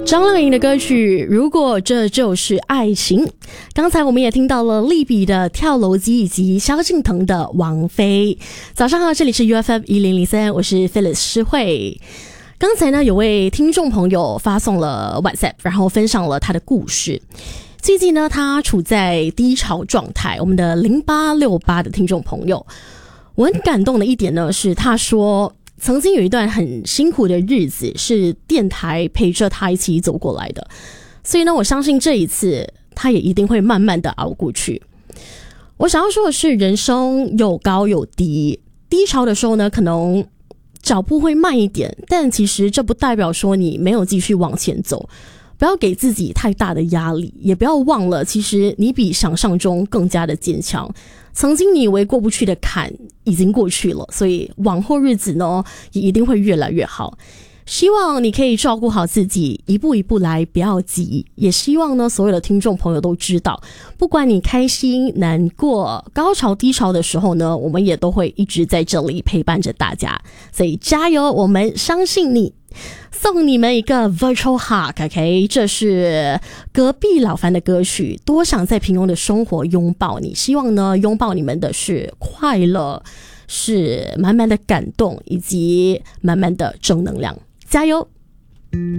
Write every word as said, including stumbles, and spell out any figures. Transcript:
张靓颖的歌曲《如果这就是爱情》，刚才我们也听到了利比的跳楼机以及萧敬腾的王菲。早上好，这里是 U F M 一零零三，我是 Phyllis 诗慧。刚才呢，有位听众朋友发送了 WhatsApp， 然后分享了他的故事。最近呢，他处在低潮状态。我们的零八六八的听众朋友，我很感动的一点呢，是他说曾经有一段很辛苦的日子是电台陪着他一起走过来的，所以呢，我相信这一次他也一定会慢慢的熬过去。我想要说的是，人生有高有低，低潮的时候呢，可能脚步会慢一点，但其实这不代表说你没有继续往前走。不要给自己太大的压力，也不要忘了，其实你比想象中更加的坚强。曾经你以为过不去的坎已经过去了，所以往后日子呢，也一定会越来越好。希望你可以照顾好自己，一步一步来，不要急。也希望呢，所有的听众朋友都知道，不管你开心、难过、高潮、低潮的时候呢，我们也都会一直在这里陪伴着大家。所以加油，我们相信你。送你们一个 virtual hug， OK， 这是隔壁老樊的歌曲，多想在平庸的生活拥抱你。希望呢，拥抱你们的是快乐，是满满的感动，以及满满的正能量。加油！